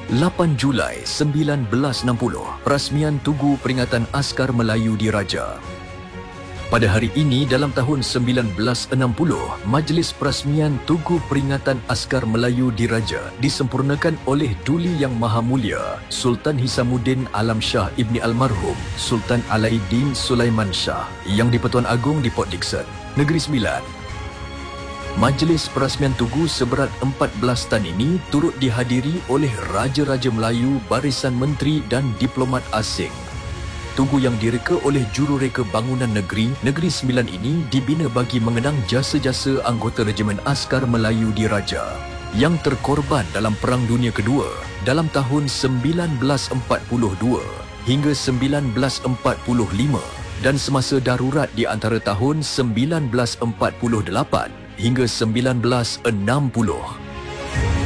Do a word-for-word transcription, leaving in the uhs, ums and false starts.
lapan Julai sembilan belas enam puluh, Perasmian Tugu Peringatan Askar Melayu Diraja. Pada hari ini dalam tahun sembilan belas enam puluh, Majlis Perasmian Tugu Peringatan Askar Melayu Diraja disempurnakan oleh Duli Yang Maha Mulia Sultan Hisamuddin Alam Shah Ibni Almarhum Sultan Alaiddin Sulaiman Shah yang di-Pertuan Agong di Port Dickson, Negeri Sembilan. Majlis Perasmian Tugu seberat empat belas tan ini turut dihadiri oleh Raja-Raja Melayu, Barisan Menteri dan diplomat asing. Tugu yang direka oleh Jurureka Bangunan Negeri, Negeri Sembilan ini dibina bagi mengenang jasa-jasa anggota Regimen Askar Melayu Diraja yang terkorban dalam Perang Dunia Kedua dalam tahun sembilan belas empat puluh dua hingga sembilan belas empat puluh lima dan semasa darurat di antara tahun sembilan belas empat puluh lapan hingga sembilan belas enam puluh.